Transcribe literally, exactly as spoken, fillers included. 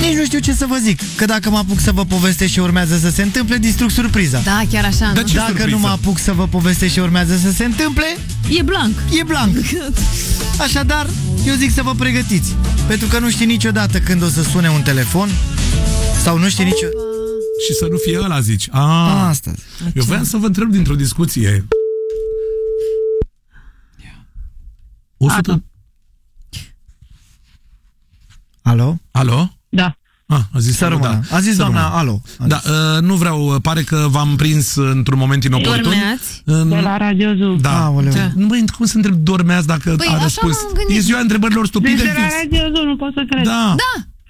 Nici nu știu ce să vă zic. Că dacă mă apuc să vă povestesc și urmează să se întâmple, distrug surpriza. Da, chiar așa, nu? Dacă surpriză? Nu mă apuc să vă povestesc și urmează să se întâmple, e blank. E blank. Așadar, eu zic să vă pregătiți. Pentru că nu știi niciodată când o să sune un telefon. Sau nu știi nicio... Și să nu fie ăla, zici. A, asta. Eu vreau să vă întreb dintr-o discuție. o sută... Alo? Alo? Da. Ah, a zis, da. A zis doamna, alo. Da, uh, nu vreau, pare că v-am prins într-un moment inoportun. Dormeați? Uh, De la Radio Zoo. Da. Nu, băi, cum să întreb dormeați dacă Păi, a răspuns? E ziua întrebărilor stupide. Deci de la Radio Zoo, nu pot să cred. Da. Da.